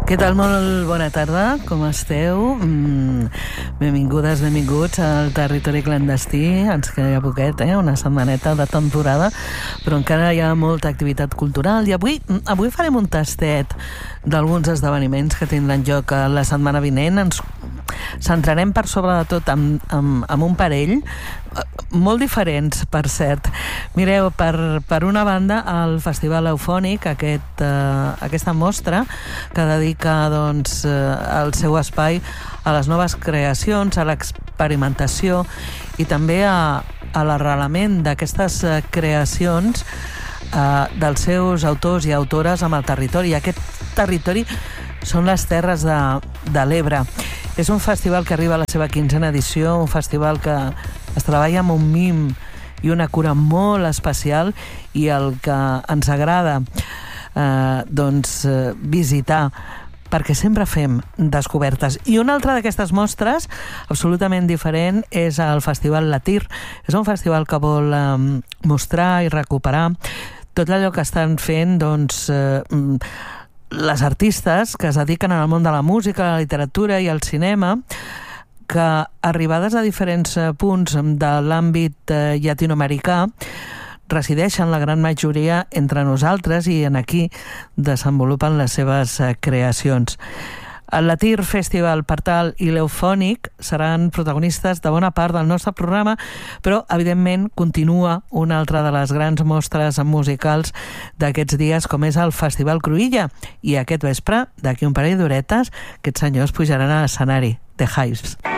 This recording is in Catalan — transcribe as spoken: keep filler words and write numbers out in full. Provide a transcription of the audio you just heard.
Què tal? Molt bona tarda, com esteu? Mm, benvingudes, benvinguts al territori clandestí. Ens queda poquet, eh? Una setmaneta de temporada, però encara hi ha molta activitat cultural. I avui, avui farem un tastet d'alguns esdeveniments que tindran lloc la setmana vinent. Ens centrarem per sobre de tot amb, amb, amb un parell, molt diferents, per cert. Mireu, per, per una banda, el Festival Eufònic, aquest, eh, aquesta mostra que dedica doncs, eh, el seu espai a les noves creacions, a l'experimentació i també a, a l'arrelament d'aquestes eh, creacions eh, dels seus autors i autores amb el territori. I aquest territori són les Terres de, de l'Ebre. És un festival que arriba a la seva quinzena edició, un festival que es treballa amb un mim i una cura molt especial, i el que ens agrada eh, doncs, eh, visitar, perquè sempre fem descobertes. I una altra d'aquestes mostres, absolutament diferent, és el Festival La Tir. És un festival que vol eh, mostrar i recuperar tot allò que estan fent doncs, eh, les artistes que es dediquen al món de la música, la literatura i el cinema, que arribades a diferents punts de l'àmbit eh, llatinoamericà resideixen la gran majoria entre nosaltres i en aquí desenvolupen les seves eh, creacions. El La Tir Festival per tal i l'Eufònic seran protagonistes de bona part del nostre programa, però evidentment continua una altra de les grans mostres musicals d'aquests dies, com és el Festival Cruïlla, i aquest vespre, d'aquí un parell d'horetes, aquests senyors pujaran a l'escenari, The Hives.